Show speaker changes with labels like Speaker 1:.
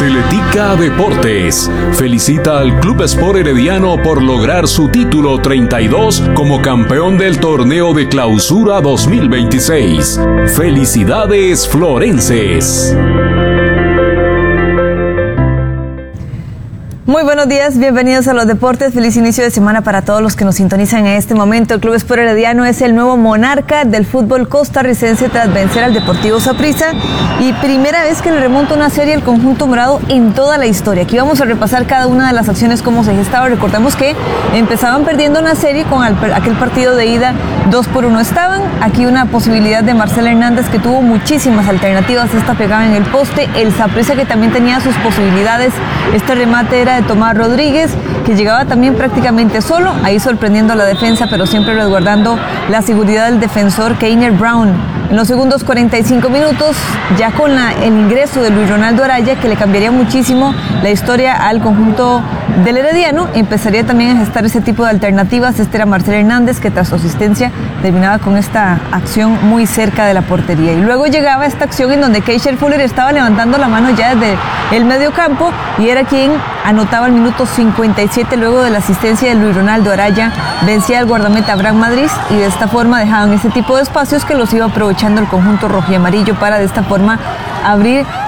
Speaker 1: Teletica Deportes felicita al Club Sport Herediano por lograr su título 32 como campeón del torneo de clausura 2026. ¡Felicidades, florenses!
Speaker 2: Muy buenos días, bienvenidos a los deportes, feliz inicio de semana para todos los que nos sintonizan en este momento. El Club Sport Herediano es el nuevo monarca del fútbol costarricense tras vencer al Deportivo Saprissa y primera vez que le remonta una serie al conjunto morado en toda la historia. Aquí vamos a repasar cada una de las acciones, cómo se gestaba. Recordemos que empezaban perdiendo una serie con aquel partido de ida 2-1 estaban. Aquí una posibilidad de Marcel Hernández que tuvo muchísimas alternativas, esta pegaba en el poste, el Saprissa que también tenía sus posibilidades, este remate era de Tomás Rodríguez, que llegaba también prácticamente solo, ahí sorprendiendo a la defensa, pero siempre resguardando la seguridad del defensor Keiner Brown. En los segundos 45 minutos, ya con el ingreso de Luis Ronaldo Araya, que le cambiaría muchísimo la historia al conjunto del Herediano, empezaría también a gestar ese tipo de alternativas. Este era Marcel Hernández, que tras su asistencia terminaba con esta acción muy cerca de la portería. Y luego llegaba esta acción en donde Keisher Fuller estaba levantando la mano ya desde el medio campo y era quien anotaba el minuto 57 luego de la asistencia de Luis Ronaldo Araya, vencía al guardameta Abraham Madrid y de esta forma dejaban ese tipo de espacios que los iba aprovechando el conjunto rojo y amarillo para de esta forma abrir